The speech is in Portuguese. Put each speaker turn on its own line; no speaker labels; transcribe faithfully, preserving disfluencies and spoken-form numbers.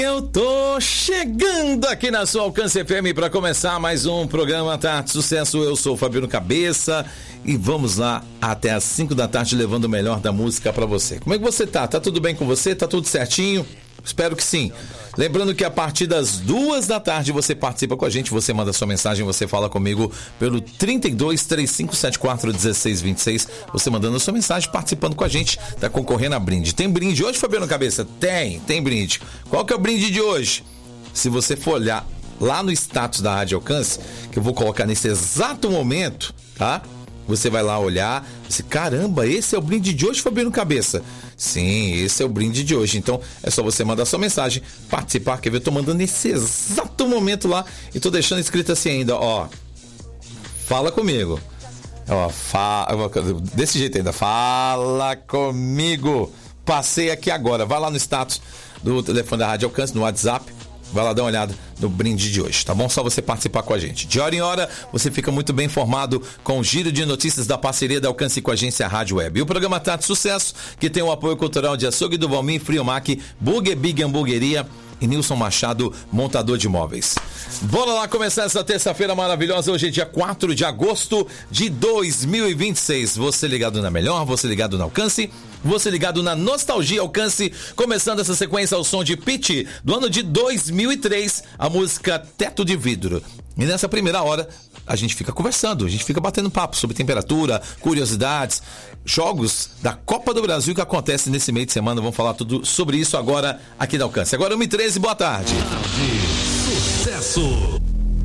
Eu tô chegando aqui na sua Alcance F M para começar mais um programa Tarde Sucesso. Eu sou o Fabiano Cabeça e vamos lá até às cinco da tarde levando o melhor da música para você. Como é que você tá? Tá tudo bem com você? Tá tudo certinho? Espero que sim. Lembrando que a partir das duas da tarde você participa com a gente, você manda sua mensagem, você fala comigo pelo trinta e dois, trinta e cinco, setenta e quatro, dezesseis vinte e seis. Você mandando a sua mensagem, participando com a gente, tá concorrendo a brinde. Tem brinde hoje, Fabiano Cabeça? Tem, tem brinde. Qual que é o brinde de hoje? Se você for olhar lá no status da Rádio Alcance, que eu vou colocar nesse exato momento, tá? Você vai lá olhar, você, caramba, esse é o brinde de hoje, Fabiano Cabeça? Sim, esse é o brinde de hoje. Então é só você mandar sua mensagem, participar. Quer ver? Eu tô mandando nesse exato momento lá e tô deixando escrito assim ainda, ó. Fala comigo. Ó, fa... Desse jeito ainda. Fala comigo. Passei aqui agora. Vai lá no status do telefone da Rádio Alcance, no WhatsApp. Vai lá dar uma olhada no brinde de hoje, tá bom? Só você participar com a gente. De hora em hora, você fica muito bem informado com o giro de notícias da parceria da Alcance com a agência Rádio Web. E o programa tá de sucesso, que tem o apoio cultural de Açougue do Valmir, Friomac, Burger Big Hamburgueria e Nilson Machado, montador de imóveis. Bora lá começar essa terça-feira maravilhosa. Hoje é dia quatro de agosto de dois mil e vinte e seis. Você ligado na melhor, você ligado na Alcance, você ligado na Nostalgia Alcance, começando essa sequência ao som de Pitty, do ano de dois mil e três, a música Teto de Vidro. E nessa primeira hora, a gente fica conversando, a gente fica batendo papo sobre temperatura, curiosidades, jogos da Copa do Brasil que acontece nesse meio de semana. Vamos falar tudo sobre isso agora aqui da Alcance. Agora uma e treze, boa tarde.
Tarde Sucesso.